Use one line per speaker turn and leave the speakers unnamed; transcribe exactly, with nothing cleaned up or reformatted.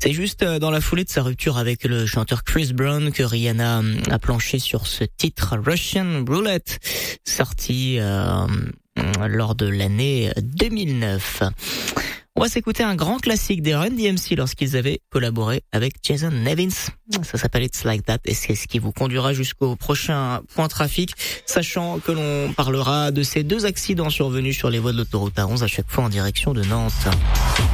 C'est juste dans la foulée de sa rupture avec le chanteur Chris Brown que Rihanna a planché sur ce titre Russian Roulette, sorti euh, lors de l'année deux mille neuf. On va s'écouter un grand classique des Run D M C lorsqu'ils avaient collaboré avec Jason Nevins. Ça s'appelle It's Like That et c'est ce qui vous conduira jusqu'au prochain point trafic, sachant que l'on parlera de ces deux accidents survenus sur les voies de l'autoroute A onze, à chaque fois en direction de Nantes.